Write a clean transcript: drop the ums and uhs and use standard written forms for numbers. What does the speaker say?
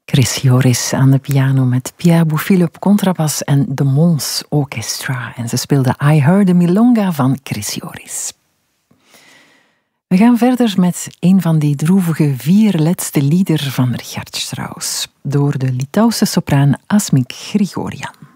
Chris Joris aan de piano met Pierre Boufil op contrabas en de Mons Orchestra. En ze speelde I Heard a Milonga van Chris Joris. We gaan verder met een van die droevige 4 laatste lieder van Richard Strauss door de Litouwse sopraan Asmik Grigorian.